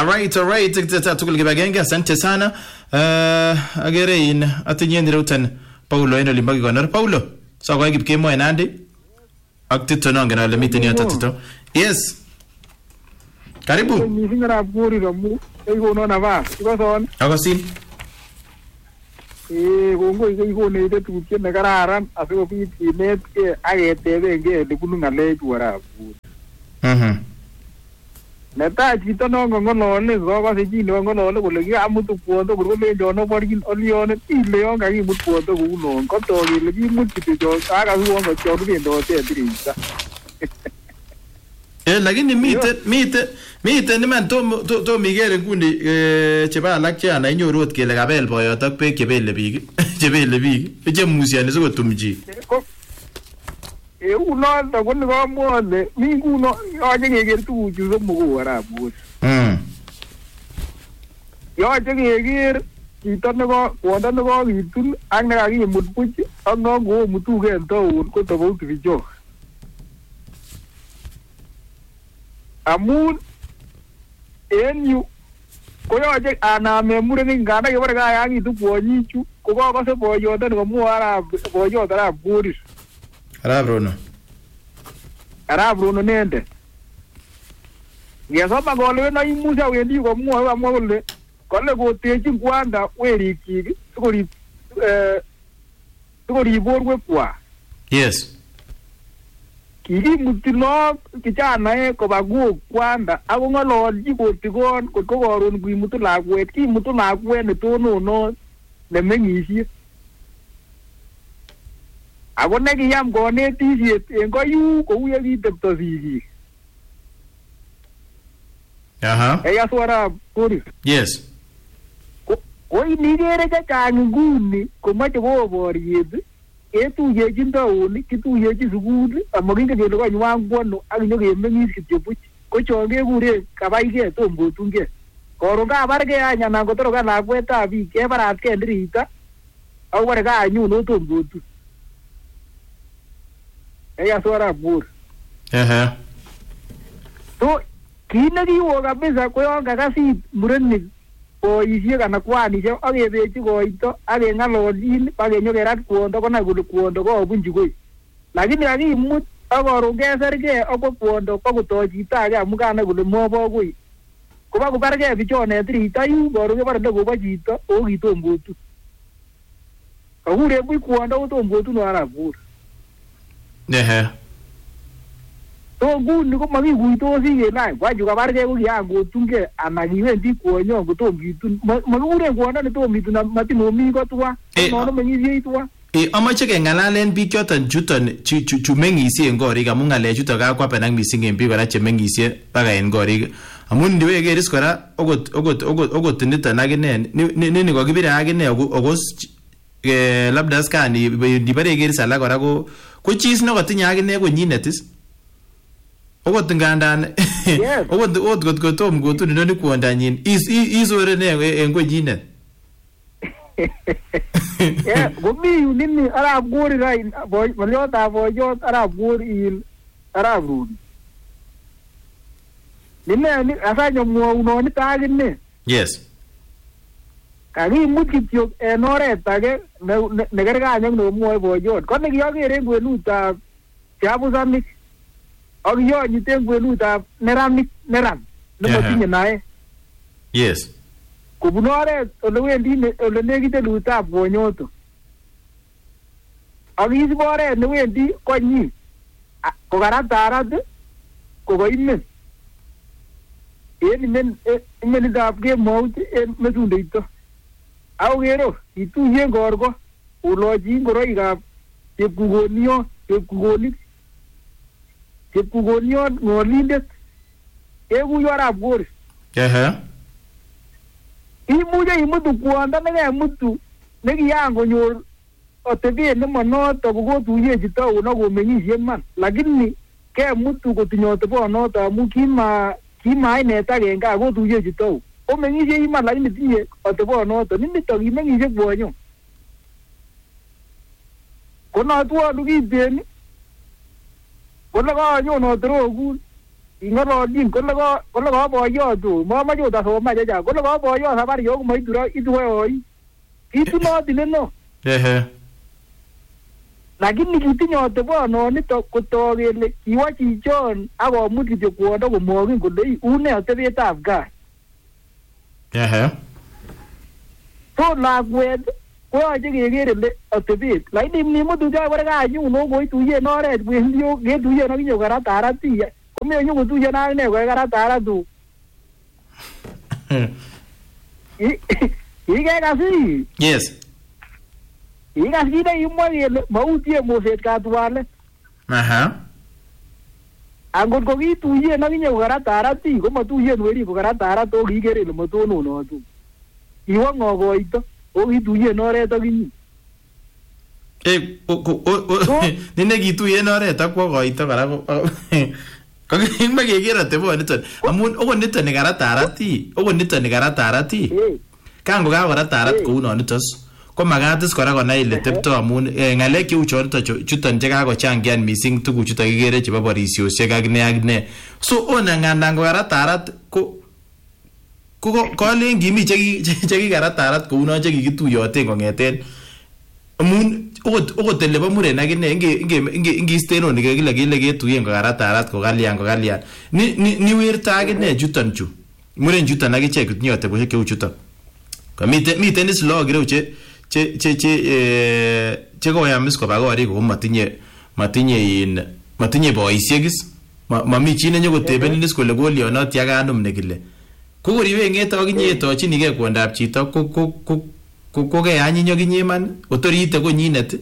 All right. Tukul kibagenge, asante sana. Agere in atinye ndirutan Paulo eno limbagi konor. Paulo, so kwa kipkemo enandi. Ak Tito nongen ale miten yoto Tito. Yes. Karibu. Missing na puri ramu. Ego no na va. Iko son. Akosin. Kongo iko ne ite tukye ne kararan asikobit kinetke aketebenge lebunu ngalechu arabu. Netai chito nongongolole kokose chi nongolole kole kiamutu kwondo kolenjono borin olione ile yon kakimut kwondo kounon kotok kele kimut kityo akasuon kochon bendote tirisa. Lakini miten iman to migere nguni chebo alak che ana inyoru ot kele kabel boyot ak beek chebele biik che musiani sikotumchi. Unoto ko ni komwole mi nguno yoche keker tuguchu somok arabu. Yoche keker chito kwondo nekokitun ak nekakimut buch ak nokomutuke en town ko tofauti bicho. Amun en yu koyoche aname murenik nganda kebore kayakitu kwonyichu ko kokose boyondoni komwoe boyot arab Boris. Arab Rono nende. Ngesoma kole na imusa wendi komwoe amwa kole kotechin kwanda werikyik sikorib borwekwak. Yes. Kikimuti no kijanae koba guok kwanda ako ng'ololchi kotikon kotko koron kimutu lakwet kimutu lakwet netononon nemeng'isie. Ako nekiyam konetisiet en koyu kou yekitepto sigik. Eyaswara Boris. Yes. Ko inigere chechang nguni komoche koboriet ketuyechin taon kituyechi sukul amakingen kele konywan kwano ak inyokemeng'is kityo buch ko chon kekuren kabaigei tom kotungei. Koron kabargei any anan kotoroka lakwetab biik kebaratkei ndirita ako bore kanyun otom kotun. Eyaswara Boris. So kit nekiwo kabisa ko yon kakasit murenik boisiek anan kwanisiek akebechi koito akeng'ololchin akenyokerat kwondo konai kole kwondo kobunchi koi. Lakini kakimut ak koron kesergei akwo kwondo bakotoi chito age amu kanai kole mobo koi. Kobakobargei bichonet tirita yu koron kebore ndokobo chito ako kitom kotun. Kakure buch kwondo kotom kotun arap Boris. So nguni ko makikuitosi kele kwachu kabargei ko kian kotungei anan kiwendi kwonyon kotom kitun. Makikuren kwondo netom kitun matimomi ko twa. Nono meng'isie twa. Amache keng'alalen biik choton chuton chu meng'isie en korik amun ng'alechuton kakwabenak missing en biik kora chemeng'isie baka en korik. Amun ndiwekeris kora okot niton akine nini kokibire akine ako labda skani ndibare keris alak kora ko chis nekotinye akine konyinet is. Okot ngandan okot kotom kotun inoni kwondanyin isore ne en konyinet. Komi yu nini arap Boris bolyotab boyot arap Boris arap Rono. Nini asanyo mwaunonito akine. Yes. Kakimut kityo en oret age nekerkany ak nekomwoe boyot. Ko nekiaker en kwenutab chabusanik ak yonyiten kwenutab neran nemotinye naet. Yes. Kobun oret ole nekite lutab Konyoto. Ak isib oret newendi konyi kokaratarat kokoimen. En imenitab kemout en mesundeito. Ako kero ituyen korko ulochi ngoroikab chepkukoniot ng'olindet ekuyo arap Boris. Imuche imutu kwondo nekemutu nekiyan konyor atebet nemonoto kokotuyechi taon akomeng'isie man, lakini kemutu kotinye atebonoto amu kimainetak en gaa kotuyechi taon komeng'isie iman lakini tinye atebonoto ninitok kimeng'isie kwonyo konotwolu kiten kole kanyon atorokun ingololin kole ko boyot tu mamache utasoma jeja kole ko boyot habari yo maitura itwe oi kitu no dineno lakini kitinyo tebono nito kotogele kiwa chichon akomut kityo kwondo komogin kole une atebetab gaa so lakwet koyoche keker ile atebet lakini nimutu gaa kore kanyun koituyen oret wendio ketuyen akinyo karatarati komenyo kotuyen akine koe karataratu ikekasi yes ikas kit neimwa kele mautie moset katwale angot ko kituyen akinye kokaratarati komatuyen weri kokaratarati okikere ile matononotu iwo ng'o koito okituyen oret akinye nine kituyen oret akwo koito kora kakimekekere ateboniton amun okot niton ni karatarati kango kakoratarat kounonitos ko magatis kora konai ile tepto amun ngalek cheu chuton chekakochangian missing tuguchuton kikere chebo borisiosiek ak ne so ona ngandan kokaratarat ko kolen kimi chekikaratarat kounon chekikituyoten kong'eten amun okot elebo muren akine ingisteenoni kele ketuyen kokaratarat kokalian niwirto akine chuton chu muren chuton akichek kutinye atebosiek cheu chuton miten is lagok ireu che koyamis koba korik ko matinye boisiek is mami chi nenyokoteben is kole kolionot yakanum nekile ko kor iweng'ete akinye etochinigei kwondab chito ko keanyiny akinye iman otorite konyinet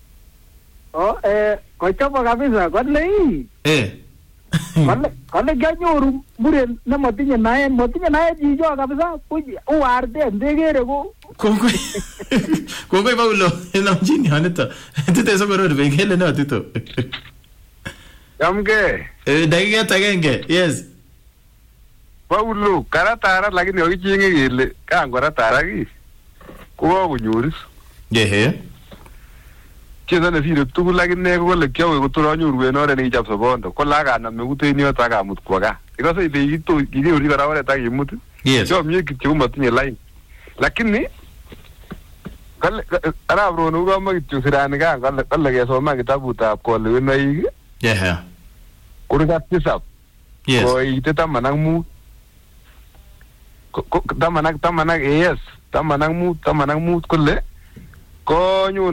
kochobo kabisa kole kole kianyoru muren nematinye naet chicho kabisa uarte ndekere ko kongoi Paulo namchini yonito tite sokoror bekele no tito Yamge dakiket agenge yes Paulo karatara lakini okichenge kele kangorataraki kokonyoris cheza nesire tugul lakini kole kyawe kotoranyoru en oret nekichop sobondo ko lakanam eut en yoto akamut kwo gaa ikose ile kikinyoru kora oret akimut chomie kityo komatinye lain lakini kale arap Rono kama kityo sirani kan kale kesoman kitabutab kolewenoik kurgat tisap koite 15 15 kole konyun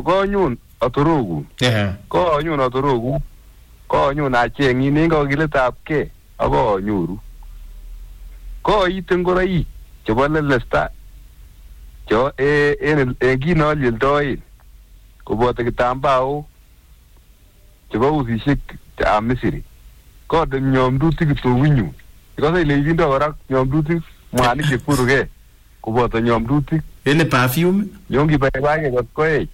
atorogu acheng'in en kakiletab ke akonyoru koite ngoroik chebo lelesta cho en kit neolyeldoen koboto kitambaok chebo usisiek ab Misri kode nyomdutik kitokunyun ikose ile kindo kora nyomdutik mwanik chekweruge koboto nyomdutik ele perfume nyongi baibage kot koech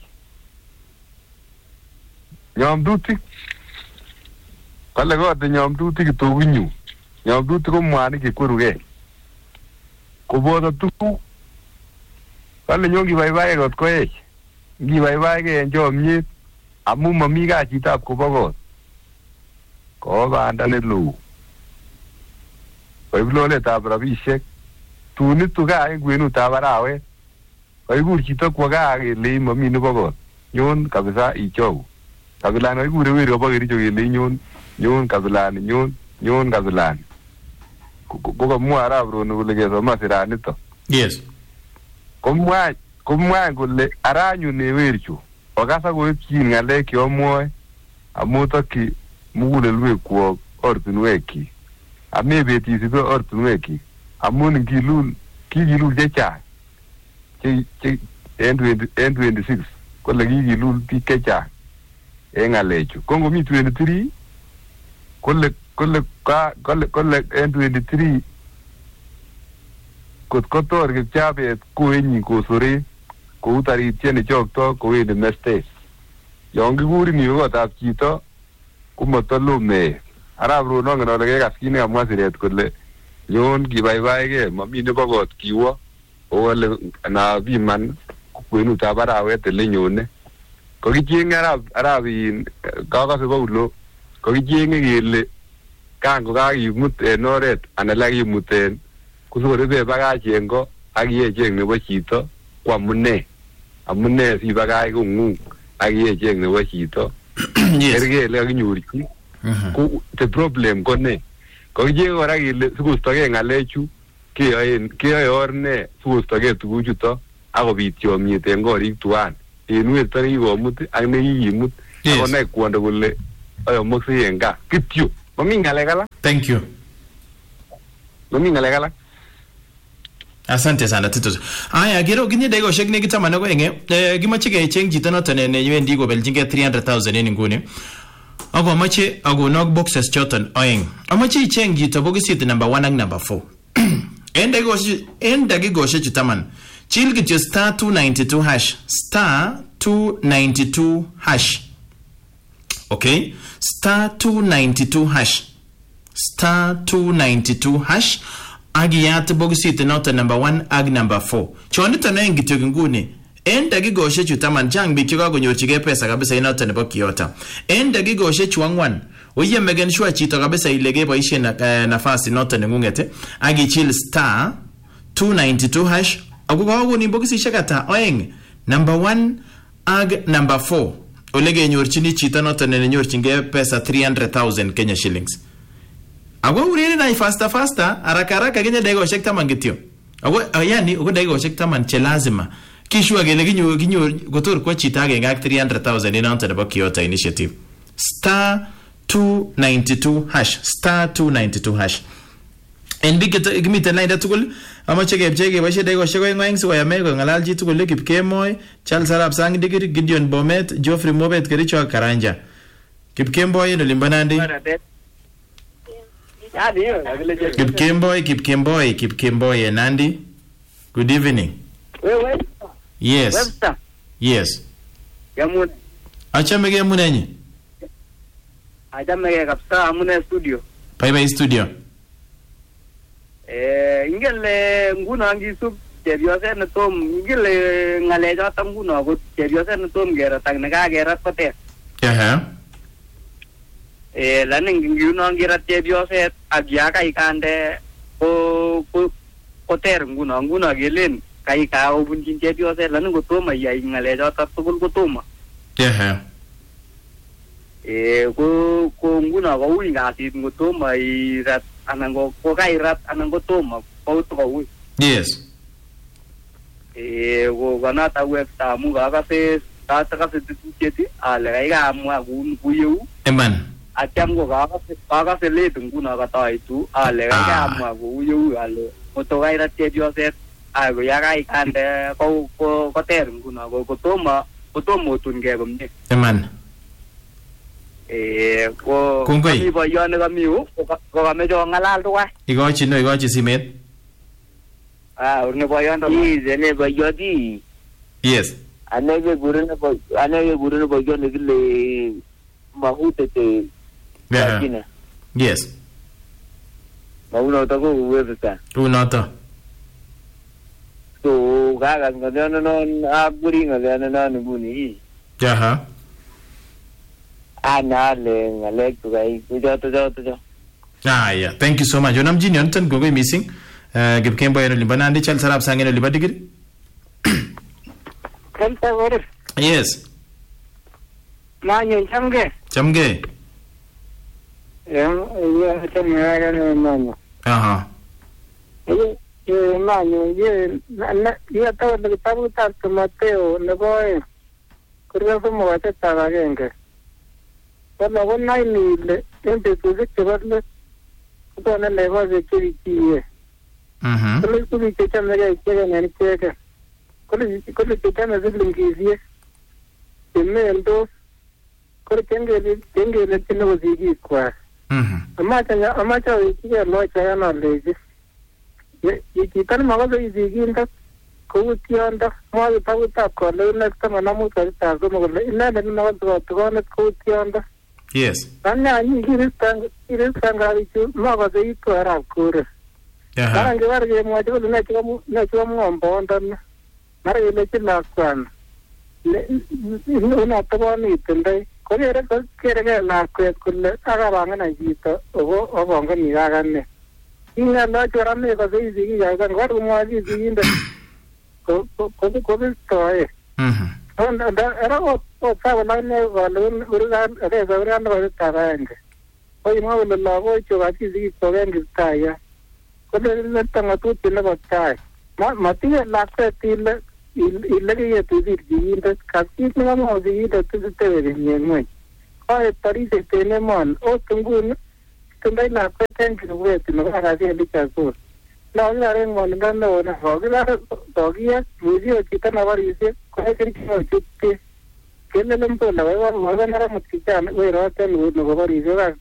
nyomdutik kale kode nyomdutik kitokunyun nyomdutik ko mwanik chekweruge koboto tuguk kale nyongi baibage kot koech ngi baibage en chomyet amu mami kachitab kobo kot ko banda neloo koib loletab rabisiek tunitu gaa en kwenutab arawet koikur chito kwo gaa kele mami nebo kot nyon kabisa ichou kabilani koikure weri kobo Kericho kele nyon kabilani nyon kabilani kokamwa arap Rono kole kesoma siranito yes komwa kole aranyun ewerchu okasa koipchin ng'alek cheomwoe amu tokyi mugulelwekwok ortinwekyik amebet isibe ortinwekyik amun kikilul chechang en 26 kole kikilul biik chechang en ng'alechu ko ngomi 23 kole en 23 kot kotor Kipchabet koenyin kosoren kou taritiet nechokto kowendi mestet yon kikurin iwe kotab chito komatalo meet arap Rono ngen ole kekas kit nekamwa siret kole nyon kibaibaige mami nebo kot kiwo ole nabiman kwenutab arawet ele nyone kokichenge arap kakase Paulo kokichenge kele kango kakimut en oret anan lakimuten kusikoribe bakach en ko ak iyecheng nebo chito ko amune sibakach kong'ung ak iyecheng nebo chito kerkele kakinyorchi the problem ko ne kakicheng kora kele sikostogei ng'alechu keyoe or ne sikostogei tuguchuto akobit chomyet en korik tuwan en werto nekikomut ak nekikimut akonai kwondo kole ayomoksei en gaa kityo mami ng'alek alak. Thank you. Mami ng'alek alak. Asante sana Titus. Aya gero kinye daikoshek nekit 12 kimoche kecheng chito noton newendi kobeljingei 300,000 en inguni. Ako moche akonok boxes choton oeng. Amoche icheng chito bokisit number 1 ak number 4. En dakikoshek chutaman. Chill kityo star 292 hash. Star 292 hash. Okay? Star 292 hash. Star 292 hash. Agiyat bokisit noton number 1 ak number 4. Chonito na ngityo nguni. En dakikoshek chutaman chang biik chekakonyorchigei pesa kabisa inoton nebo Kiota. En dakikoshek chu 4 oye megen sure chito kabisa ile keboisien nafasi noton neng'ung'et agichil star 292 hash ako kakonin bokisishek ata oeng number 1 ak number 4 ole kenyorchini chito noton nenyorchingei pesa 300,000 Kenya shillings. Ako urere na faster haraka kenya dakikoshek 10 kityo. Ako yani uko dakikoshek 10 che lazima kishua kele kinyor kotor kwa chito agenge ak 300,000 inoton nebo Kiota initiative. Star 292 hash. Star 292 hash. En big kimiten line tugul amache kepche keboishe dakikoshek oeng sikoyame kongalal chi tugul Kipkemoi, Charles Arap Sang Digiri, Gideon Bomet, Geoffrey Mobet Kericho ak Karanja. Kipkemoi no limbanandi. Kipkemoi Nandi. Good evening. Yes. Webster. Yes. Yamun. Achame ke munenyi. Achame ke kapsa amune studio. Bye studio. Ingele nguno ngisub chepyoset netom ingele ngalechoto nguno ko chepyoset netom kerat ak nekakerat koter. Laning nguno ngirat chepyoset ak yakai kande koter nguno kelen kai ka obunjin chepyoset laning kotomo iyai ngalechoto tugul kotomo. Ko nguno ko ui kasit kotomo irat anan ko kairat anan kotomo ko ui. Yes. Ko kanata websta mu kakase tucheti ale kai kamwa kuyeu. Eman. Atyam ko kakase late nguno kataitu ale kai kamwa kuyeu ale kotokairat chepyoset ako yakai kande ko ter nguno kotomo otungei komye. Eman. Ko kami boyone kamiu ko kamecho ngalal tuwai. Ikochi simet. Urne boyondo ne boyoti. Yes. Anege gurune boyone kile mahutete. Yeah. Yes. Mauno to ko websta. Unoto. So gaga ngano aburi ngano nguni. Jaha. Anale ngalek tugai kujoto. Yeah. Thank you so much. Jonam jini onten gogo missing. Kipkembo eno limbanandi Charles Arap Sang eno libadigiri. Kanta gore. Yes. Manyo chamge. Chamge manyo. Aha. Manyo ye tawo de tabu tar Mateo nebo kurwa somo wacha tagagenge. Kama kuna ile ende tuzichobale kutona leva zekirikie. Kule kulicha mega ikega nani kega. Kule kitana zilingizie. Temendo kule tengele tino zigi kwa. Amacha ikiga locha yana lezi. Kitana magazo iziginda kuutionda mwa tabuta kole nekta manamu tarita gomo ina ne nawo tugone kuutionda. Yes. Anya ni iristanga ichu magazo itu arab kure. Nange warge mwa jolo na chuo ngombo ndana. Mara ile chila kwana. Una tabani tendai konyere kereke lakwet kole akabangana chito ako abangani kakane ingalo chorame ko sisi ya kan war umwaji siinde ko bistoe era o sabe la ne valun urgan reza urgan ko tarange oy mo le lago chogachi sisi ko vengi taya ko le tanga tutti ne ko tai ma tiye lakwet ile ke yetu siinde kasi ne mo siinde tutte de nyemwe ay parise tenemon o tungun tundai lakwet tenki wet no ga se bichaso la ngare mon gando na hogila dogia video kita na varise ko ke chitte kele lempo la va ngara mutkicha we roten no varise